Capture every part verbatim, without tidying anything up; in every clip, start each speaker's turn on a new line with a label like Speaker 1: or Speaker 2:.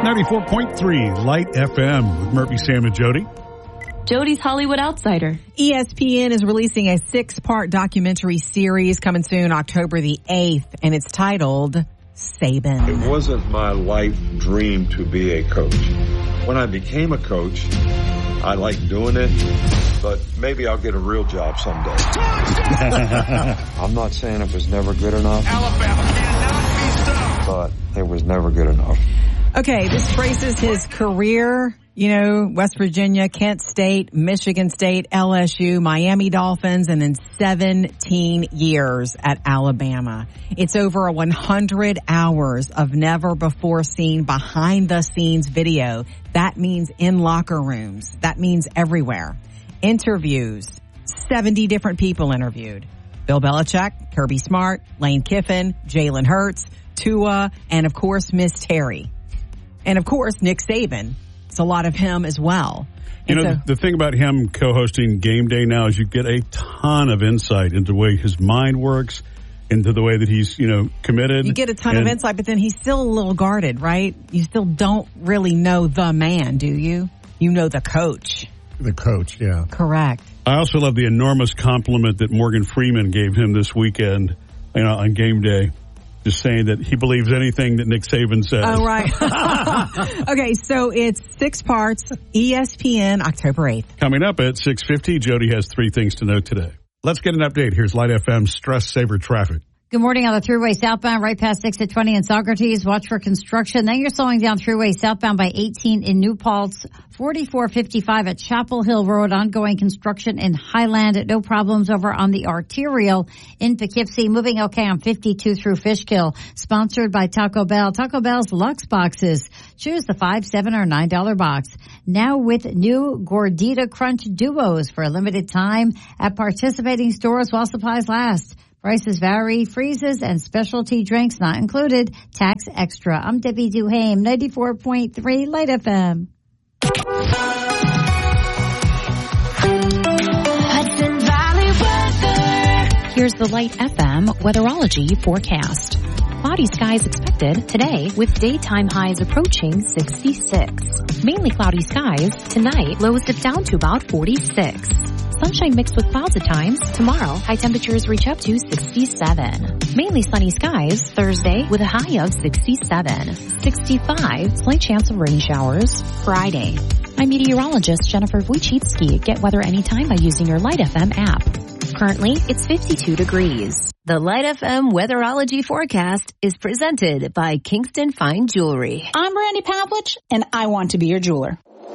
Speaker 1: ninety-four point three Light F M with Murphy, Sam, and Jody.
Speaker 2: Jody's Hollywood Outsider.
Speaker 3: E S P N is releasing a six-part documentary series coming soon, October the eighth, and it's titled Saban.
Speaker 4: It wasn't my life dream to be a coach. When I became a coach, I liked doing it, but maybe I'll get a real job someday. I'm not saying it was never good enough. Alabama cannot be stopped. But it was never good enough.
Speaker 3: Okay, this traces his career, you know, West Virginia, Kent State, Michigan State, L S U, Miami Dolphins, and then seventeen years at Alabama. It's over one hundred hours of never-before-seen behind-the-scenes video. That means in locker rooms. That means everywhere. Interviews. seventy different people interviewed. Bill Belichick, Kirby Smart, Lane Kiffin, Jalen Hurts, Tua, and, of course, Miss Terry. And, of course, Nick Saban. It's a lot of him as well.
Speaker 1: You
Speaker 3: and
Speaker 1: know,
Speaker 3: so,
Speaker 1: the thing about him co-hosting Game Day now is you get a ton of insight into the way his mind works, into the way that he's, you know, committed.
Speaker 3: You get a ton
Speaker 1: and,
Speaker 3: of insight, but then he's still a little guarded, right? You still don't really know the man, do you? You know the coach.
Speaker 5: The coach, yeah.
Speaker 3: Correct.
Speaker 1: I also love the enormous compliment that Morgan Freeman gave him this weekend, you know, on Game Day. Just saying that he believes anything that Nick Saban says.
Speaker 3: Oh, right. Okay, so it's six parts, E S P N, October eighth.
Speaker 1: Coming up at six fifty, Jody has three things to know today. Let's get an update. Here's Light F M Stress Saver Traffic.
Speaker 6: Good morning on the Thruway southbound right past six at twenty in Socrates. Watch for construction. Then you're slowing down Thruway southbound by eighteen in New Paltz. forty-four fifty-five at Chapel Hill Road. Ongoing construction in Highland. No problems over on the arterial in Poughkeepsie. Moving okay on fifty-two through Fishkill. Sponsored by Taco Bell. Taco Bell's Lux Boxes. Choose the five, seven, or nine dollar box. Now with new Gordita Crunch Duos for a limited time at participating stores while supplies last. Prices vary, freezes, and specialty drinks not included. Tax extra. I'm Debbie Duhame, ninety-four point three Light F M.
Speaker 7: Hudson Valley weather.
Speaker 8: Here's the Light F M weatherology forecast. Cloudy skies expected today with daytime highs approaching sixty-six. Mainly cloudy skies tonight, lows dip down to about forty-six. Sunshine mixed with clouds at times. Tomorrow, high temperatures reach up to sixty-seven. Mainly sunny skies Thursday with a high of sixty-seven. sixty-five, slight chance of rain showers. Friday. I'm meteorologist Jennifer Wojcicki. Get weather anytime by using your Light F M app. Currently, it's fifty-two degrees.
Speaker 7: The Light F M weatherology forecast is presented by Kingston Fine Jewelry.
Speaker 9: I'm Randy Pavlich, and I want to be your jeweler.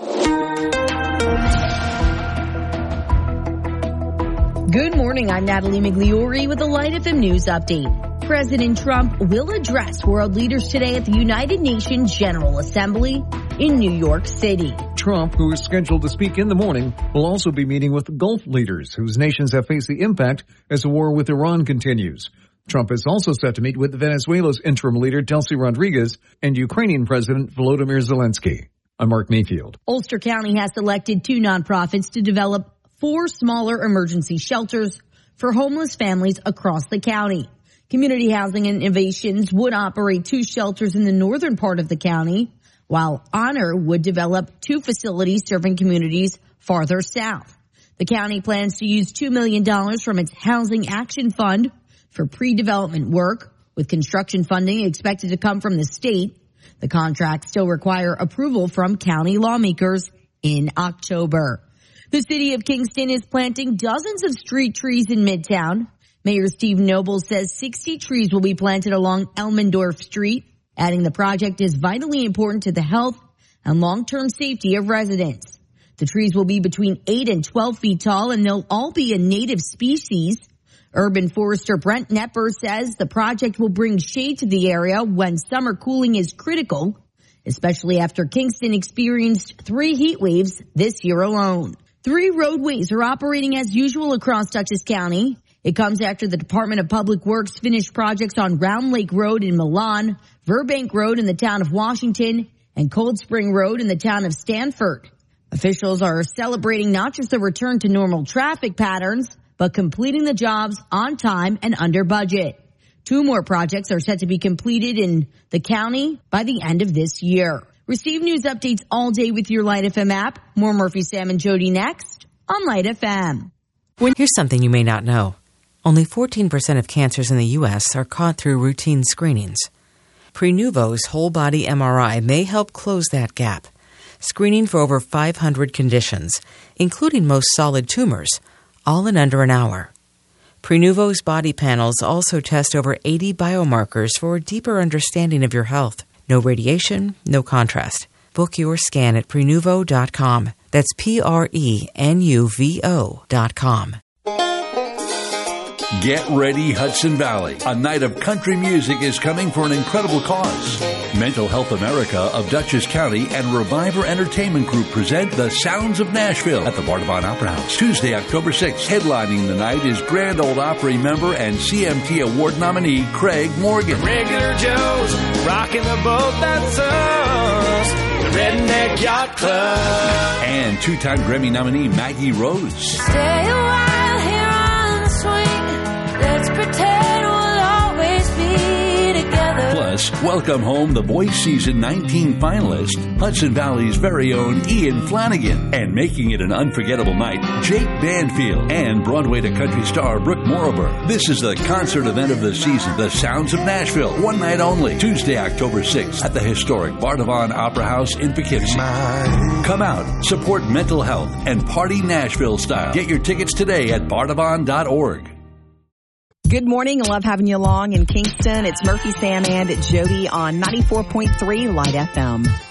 Speaker 9: Good morning, I'm Natalie Migliori with the Light F M News Update. President Trump will address world leaders today at the United Nations General Assembly in New York City.
Speaker 10: Trump, who is scheduled to speak in the morning, will also be meeting with Gulf leaders whose nations have faced the impact as the war with Iran continues. Trump is also set to meet with Venezuela's interim leader, Delcy Rodriguez, and Ukrainian President Volodymyr Zelensky. I'm Mark Mayfield.
Speaker 9: Ulster County has selected two nonprofits to develop four smaller emergency shelters for homeless families across the county. Community Housing Innovations would operate two shelters in the northern part of the county, while Honor would develop two facilities serving communities farther south. The county plans to use two million dollars from its Housing Action Fund for pre-development work, with construction funding expected to come from the state. The contracts still require approval from county lawmakers in October. The city of Kingston is planting dozens of street trees in Midtown. Mayor Steve Noble says sixty trees will be planted along Elmendorf Street, adding the project is vitally important to the health and long-term safety of residents. The trees will be between eight and twelve feet tall, and they'll all be a native species. Urban forester Brent Nepper says the project will bring shade to the area when summer cooling is critical, especially after Kingston experienced three heat waves this year alone. Three roadways are operating as usual across Dutchess County. It comes after the Department of Public Works finished projects on Round Lake Road in Milan, Burbank Road in the town of Washington, and Cold Spring Road in the town of Stanford. Officials are celebrating not just the return to normal traffic patterns, but completing the jobs on time and under budget. Two more projects are set to be completed in the county by the end of this year. Receive news updates all day with your Light F M app. More Murphy, Sam, and Jody next on Light F M.
Speaker 5: Here's something you may not know. Only fourteen percent of cancers in the U S are caught through routine screenings. Prenuvo's whole-body M R I may help close that gap, screening for over five hundred conditions, including most solid tumors, all in under an hour. Prenuvo's body panels also test over eighty biomarkers for a deeper understanding of your health. No radiation, no contrast. Book your scan at Prenuvo dot com. That's P R E N U V O dot com.
Speaker 11: Get ready, Hudson Valley. A night of country music is coming for an incredible cause. Mental Health America of Dutchess County and Reviver Entertainment Group present The Sounds of Nashville at the Bardavon Opera House, Tuesday, October sixth. Headlining the night is Grand Ole Opry member and C M T Award nominee Craig Morgan.
Speaker 12: Regular Joe's rocking the boat, that's us. The Redneck Yacht Club.
Speaker 11: And two-time Grammy nominee Maggie Rose.
Speaker 13: Stay a while here on the swing. Let's pretend we'll always be together.
Speaker 11: Plus, welcome home the Voice Season nineteen finalist, Hudson Valley's very own Ian Flanagan. And making it an unforgettable night, Jake Banfield and Broadway to country star Brooke Morrover. This is the concert event of the season, The Sounds of Nashville. One night only, Tuesday, October sixth, at the historic Bardavon Opera House in Poughkeepsie. Come out, support mental health, and party Nashville style. Get your tickets today at bardavon dot org.
Speaker 3: Good morning. I love having you along in Kingston. It's Murphy, Sam, and Jody on ninety-four point three Light F M.